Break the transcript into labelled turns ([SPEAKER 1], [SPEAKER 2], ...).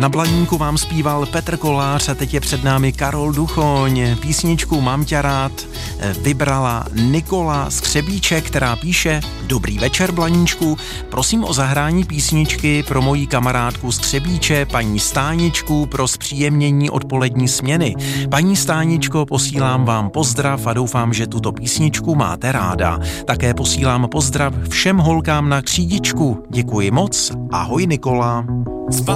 [SPEAKER 1] Na Blaníku vám zpíval Petr Kolář a teď je před námi Karol Duchoň. Písničku Mám tě rád vybrala Nikola z Křebíče, která píše: Dobrý večer, Blaníčku, prosím o zahrání písničky pro moji kamarádku z Křebíče, paní Stáničku, pro zpříjemnění odpolední směny. Paní Stáničko, posílám vám pozdrav a doufám, že tuto písničku máte ráda. Také posílám pozdrav všem holkám na Křídičku. Děkuji moc. Ahoj, Nikola.